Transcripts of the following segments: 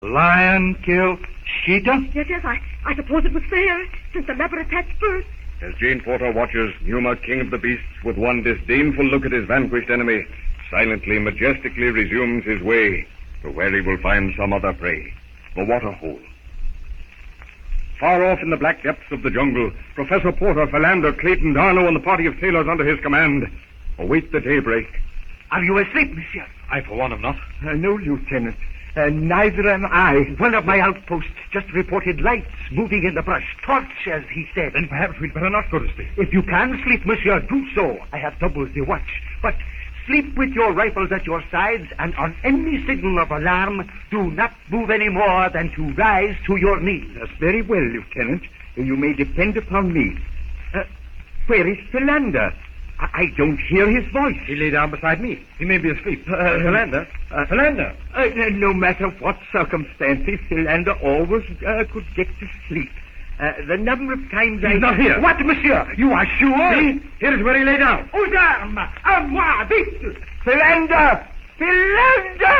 Lion killed cheetah? Yes, I suppose it was fair, since the leopard attacked first. As Gene Porter watches Numa, king of the beasts, with one disdainful look at his vanquished enemy, silently, majestically resumes his way to where he will find some other prey, the water hole. Far off in the black depths of the jungle, Professor Porter, Philander, Clayton, Darno, and the party of sailors under his command await the daybreak. Are you asleep, monsieur? I, for one, am not. No, Lieutenant. Neither am I. One of my outposts just reported lights moving in the brush. Torches, he said. Then perhaps we'd better not go to sleep. If you can sleep, monsieur, do so. I have doubled the watch. But sleep with your rifles at your sides, and on any signal of alarm, do not move any more than to rise to your knees. That's very well, Lieutenant. You may depend upon me. Where is Philander? I don't hear his voice. He lay down beside me. He may be asleep. Philander? Philander? No matter what circumstances, Philander always could get to sleep. The number of times He's not here. What, monsieur? You are sure? See? Here is where he lay down. Aux armes! À moi! Vite! Philander! Philander!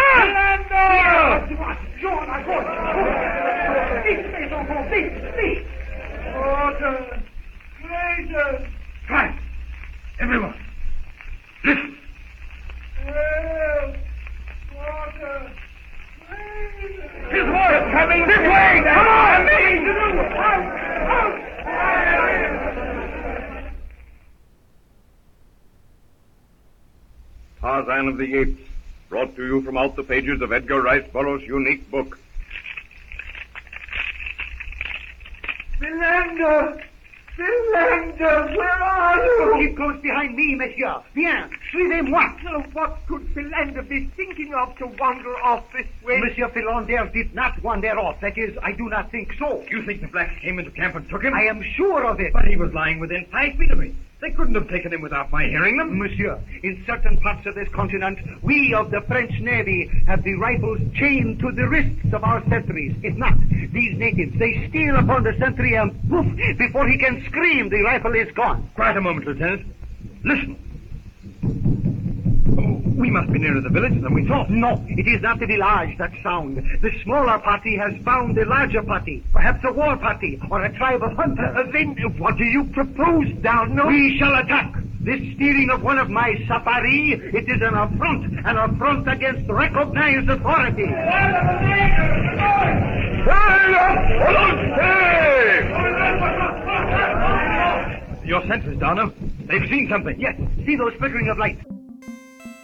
Vite! Porter! Clayton! Quiet. Everyone. Listen. Porter! His voice coming this way. Come on. Tarzan of the Apes, brought to you from out the pages of Edgar Rice Burroughs' unique book. Philander! Philander, where are you? Keep close behind me, monsieur. Bien, suivez-moi. What could Philander be thinking of to wander off this way? Monsieur Philander did not wander off. That is, I do not think so. You think the blacks came into camp and took him? I am sure of it. But he was lying within 5 feet of me. They couldn't have taken him without my hearing them. Monsieur, in certain parts of this continent, we of the French Navy have the rifles chained to the wrists of our sentries. If not, these natives, they steal upon the sentry and poof, before he can scream, the rifle is gone. Quiet a moment, Lieutenant. Listen. Oh, we must be nearer the village than we thought. No, it is not the village that sound. The smaller party has found the larger party, perhaps a war party or a tribe of hunters. Then what do you propose, Darno? We shall attack. This stealing of one of my safari, it is an affront against recognized authority. Your sentries, Darno. They've seen something. Yes, see those flickering of lights.